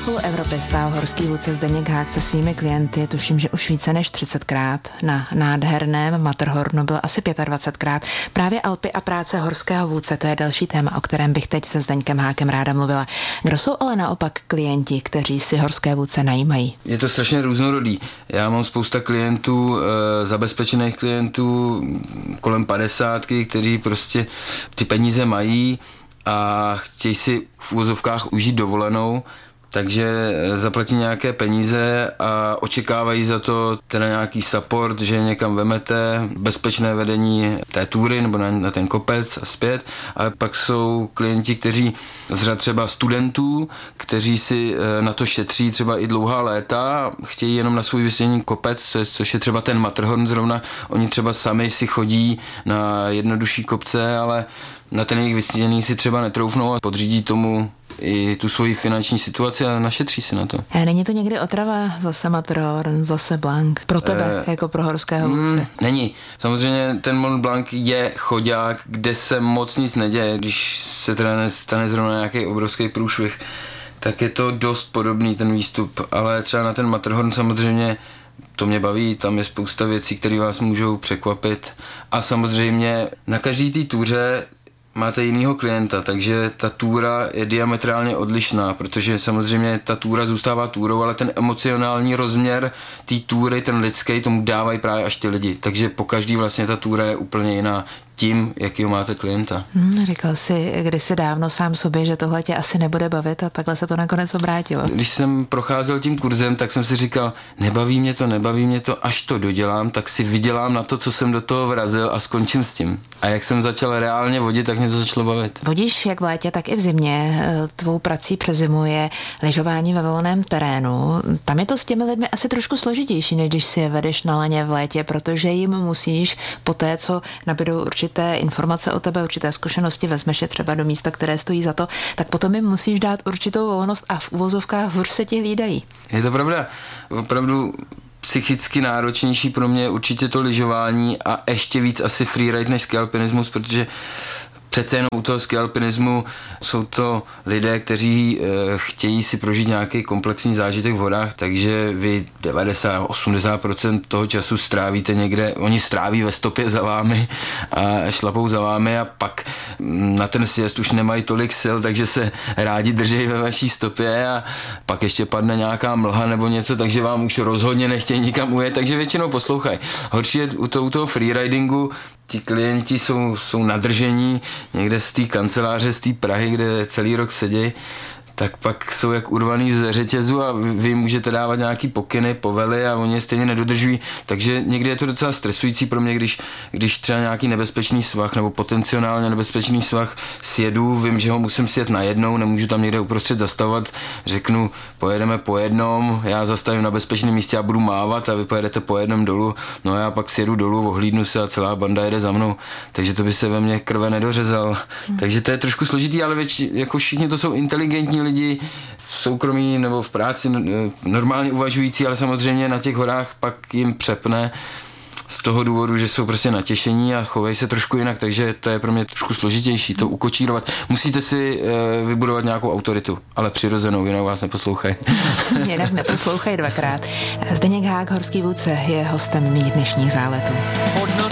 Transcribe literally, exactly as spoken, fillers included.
půl Evropy stál horský vůdce Zdeněk Hák se svými klienty, tuším, že už více než třicetkrát. Na nádherném Matterhornu byl asi dvacetpětkrát. Právě Alpy a práce horského vůdce, to je další téma, o kterém bych teď se Zdeňkem Hákem ráda mluvila. Kdo jsou ale naopak klienti, kteří si horské vůdce najímají? Je to strašně různorodý. Já mám spousta klientů, e, zabezpečených klientů, kolem padesátky, kteří prostě ty peníze mají a chtějí si v úvozovkách užít dovolenou, takže zaplatí nějaké peníze a očekávají za to teda nějaký support, že někam vemete, bezpečné vedení té túry nebo na, na ten kopec a zpět. Ale pak jsou klienti, kteří z řad třeba studentů, kteří si na to šetří třeba i dlouhá léta, chtějí jenom na svůj vysněný kopec, což je třeba ten Matterhorn zrovna. Oni třeba sami si chodí na jednodušší kopce, ale na ten jejich vysněný si třeba netroufnou a podřídí tomu i tu svoji finanční situaci a našetří si na to. E, není to někdy otrava? Zase Matterhorn, zase Blanc. Pro tebe, e, jako pro horského vůdce? Mm, není. Samozřejmě ten Mont Blanc je choďák, kde se moc nic neděje. Když se teda nestane zrovna nějaký obrovský průšvih, tak je to dost podobný ten výstup. Ale třeba na ten Matterhorn samozřejmě to mě baví, tam je spousta věcí, které vás můžou překvapit. A samozřejmě na každý té túře máte jinýho klienta, takže ta túra je diametrálně odlišná, protože samozřejmě ta túra zůstává túrou, ale ten emocionální rozměr té túry, ten lidský, tomu dávají právě až ty lidi. Takže po každý vlastně ta túra je úplně jiná tím, jakýho máte klienta. Hmm, říkal jsi kdysi dávno sám sobě, že tohle tě asi nebude bavit a takhle se to nakonec obrátilo. Když jsem procházel tím kurzem, tak jsem si říkal, nebaví mě to, nebaví mě to, až to dodělám, tak si vydělám na to, co jsem do toho vrazil a skončím s tím. A jak jsem začal reálně vodit, tak mě to začalo bavit. Vodíš jak v létě, tak i v zimě. Tvou prací přes zimu je lyžování ve volném terénu. Tam je to s těmi lidmi asi trošku složitější, než když si je vedeš na laně v létě, protože jim musíš po té, co nabídou určitě určité informace o tebe, určité zkušenosti, vezmeš je třeba do místa, které stojí za to, tak potom jim musíš dát určitou volnost a v uvozovkách hůř se ti hlídají. Je to pravda. Opravdu psychicky náročnější pro mě určitě to lyžování a ještě víc asi freeride než skialpinismus, protože přece jenom u toho skialpinismu jsou to lidé, kteří e, chtějí si prožít nějaký komplexní zážitek v horách, takže vy devadesát až osmdesát procent toho času strávíte někde, oni stráví ve stopě za vámi a šlapou za vámi a pak na ten sjezd už nemají tolik sil, takže se rádi držejí ve vaší stopě a pak ještě padne nějaká mlha nebo něco, takže vám už rozhodně nechtějí nikam ujet, takže většinou poslouchají. Horší je u toho, u toho freeridingu, ti klienti jsou, jsou nadržení někde z té kanceláře, z té Prahy, kde celý rok sedí, tak pak jsou jak urvaný z řetězu a vy můžete dávat nějaký pokyny, povely a oni je stejně nedodržují, takže někdy je to docela stresující pro mě, když, když třeba nějaký nebezpečný svah nebo potenciálně nebezpečný svah sjedu, vím, že ho musím sjet najednou, nemůžu tam někde uprostřed zastavovat, řeknu, pojedeme po jednom, já zastavím na bezpečném místě a budu mávat a vy pojedete po jednom dolů, no já pak sjedu dolů, ohlídnu se a celá banda jede za mnou, takže to by se ve mně krve nedořezal, hmm. takže to je trošku složitý, ale věč, jako všichni to jsou inteligentní lidi v soukromí nebo v práci normálně uvažující, ale samozřejmě na těch horách pak jim přepne z toho důvodu, že jsou prostě natěšení a chovají se trošku jinak, takže to je pro mě trošku složitější to ukočírovat. Musíte si e, vybudovat nějakou autoritu, ale přirozenou, jinak vás neposlouchají. Jinak neposlouchají dvakrát. Zdeněk Hák, horský vůdce, je hostem mých dnešních záletů.